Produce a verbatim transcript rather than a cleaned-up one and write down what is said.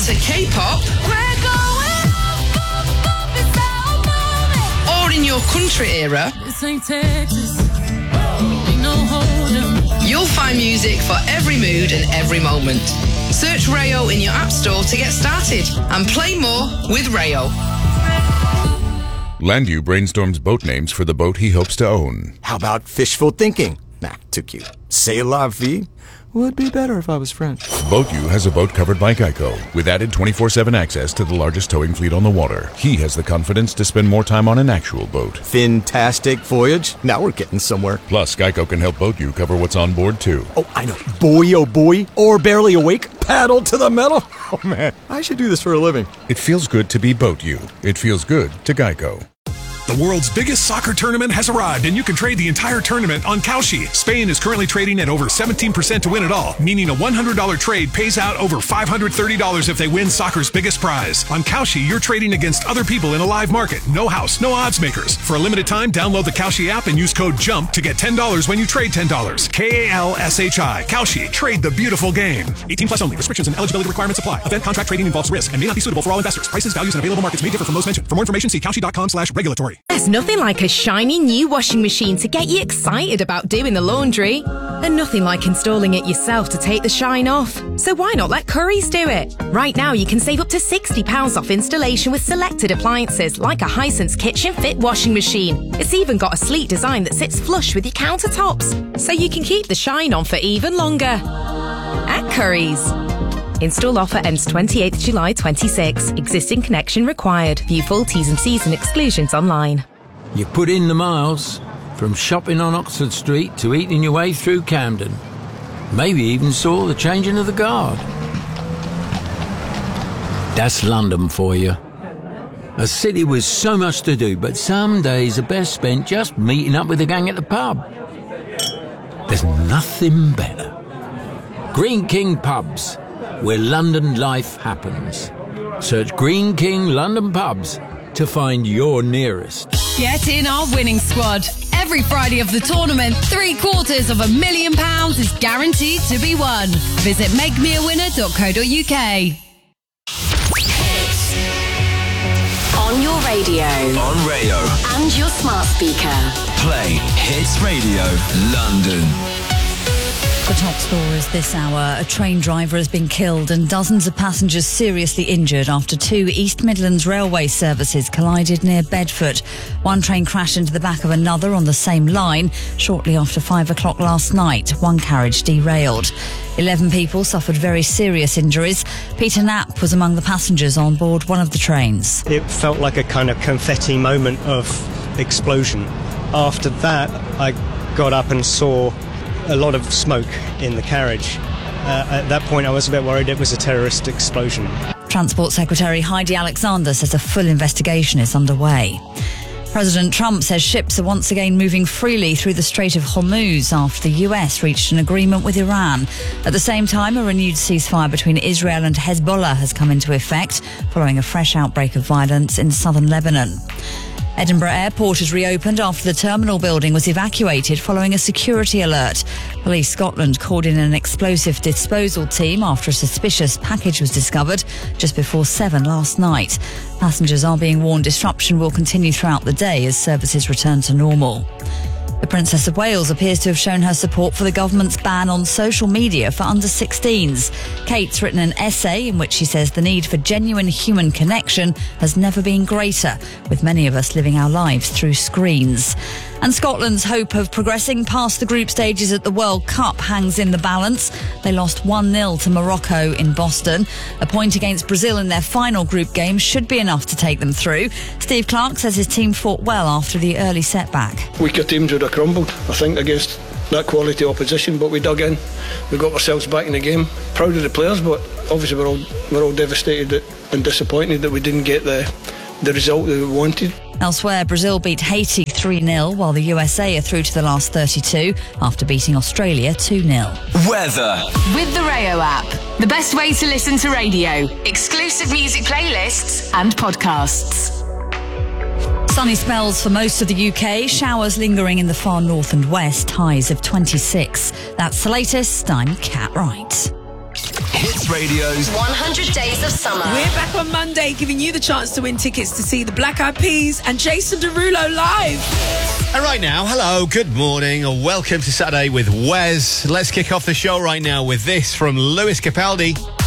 into K-pop, We're going up, up, up, it's our moment. or in your country era, This ain't Texas, ain't no hold'em. you'll find music for every mood and every moment. Search Rayo in your app store to get started and play more with Rayo. Landview brainstorms boat names for the boat he hopes to own. How about fishful thinking? Nah, too cute. C'est la vie? Would be better if I was French. BoatU has a boat covered by Geico, with added twenty-four seven access to the largest towing fleet on the water. He has the confidence to spend more time on an actual boat. Fantastic voyage. Now we're getting somewhere. Plus, Geico can help BoatU cover what's on board, too. Oh, I know. Boy, oh boy. Or barely awake. Paddle to the metal. Oh, man. I should do this for a living. It feels good to be BoatU. It feels good to Geico. The world's biggest soccer tournament has arrived, and you can trade the entire tournament on Kalshi. Spain is currently trading at over seventeen percent to win it all, meaning a one hundred dollars trade pays out over five hundred thirty dollars if they win soccer's biggest prize. On Kalshi, you're trading against other people in a live market. No house, no odds makers. For a limited time, download the Kalshi app and use code JUMP to get ten dollars when you trade ten dollars. K A L S H I. Kalshi. Trade the beautiful game. eighteen plus only. Restrictions and eligibility requirements apply. Event contract trading involves risk and may not be suitable for all investors. Prices, values, and available markets may differ from those mentioned. For more information, see kalshi.com slash regulatory. There's nothing like a shiny new washing machine to get you excited about doing the laundry. And nothing like installing it yourself to take the shine off. So why not let Currys do it? Right now you can save up to sixty pounds off installation with selected appliances like a Hisense Kitchen Fit washing machine. It's even got a sleek design that sits flush with your countertops, so you can keep the shine on for even longer. At Currys. Install offer ends twenty-eighth of July twenty-six. Existing connection required. View full T's and C's and exclusions online. You put in the miles, from shopping on Oxford Street to eating your way through Camden. Maybe even saw the changing of the guard. That's London for you. A city with so much to do, but some days are best spent just meeting up with the gang at the pub. There's nothing better. Green King Pubs, where London life happens. Search Green King London Pubs to find your nearest. Get in our winning squad. Every Friday of the tournament, three quarters of a million pounds is guaranteed to be won. Visit make me a winner dot co dot uk. On your radio. On Rayo. And your smart speaker. Play Hits Radio London. The top stories this hour. A train driver has been killed and dozens of passengers seriously injured after two East Midlands railway services collided near Bedford. One train crashed into the back of another on the same line shortly after five o'clock last night. One carriage derailed. Eleven people suffered very serious injuries. Peter Knapp was among the passengers on board one of the trains. It felt like a kind of confetti moment of explosion. After that, I got up and saw a lot of smoke in the carriage. Uh, at that point I was a bit worried it was a terrorist explosion. Transport Secretary Heidi Alexander says a full investigation is underway. President Trump says ships are once again moving freely through the Strait of Hormuz after the U S reached an agreement with Iran. At the same time, a renewed ceasefire between Israel and Hezbollah has come into effect following a fresh outbreak of violence in southern Lebanon. Edinburgh Airport has reopened after the terminal building was evacuated following a security alert. Police Scotland called in an explosive disposal team after a suspicious package was discovered just before seven last night. Passengers are being warned disruption will continue throughout the day as services return to normal. The Princess of Wales appears to have shown her support for the government's ban on social media for under sixteens. Kate's written an essay in which she says the need for genuine human connection has never been greater, with many of us living our lives through screens. And Scotland's hope of progressing past the group stages at the World Cup hangs in the balance. They lost one nil to Morocco in Boston. A point against Brazil in their final group game should be enough to take them through. Steve Clarke says his team fought well after the early setback. Weaker teams would have crumbled, I think, against that quality opposition, but we dug in. We got ourselves back in the game. Proud of the players, but obviously we're all we're all devastated and disappointed that we didn't get the the result that we wanted. Elsewhere, Brazil beat Haiti three nil, while the U S A are through to the last thirty-two after beating Australia two nil. Weather. With the Rayo app, the best way to listen to radio, exclusive music playlists and podcasts. Sunny spells for most of the U K, showers lingering in the far north and west, highs of twenty-six. That's the latest. I'm Kat Wright. Hits Hits Radio's one hundred Days of Summer. We're back on Monday, giving you the chance to win tickets to see the Black Eyed Peas and Jason Derulo live. And right now, hello, good morning, or welcome to Saturday with Wes. Let's kick off the show right now with this from Lewis Capaldi.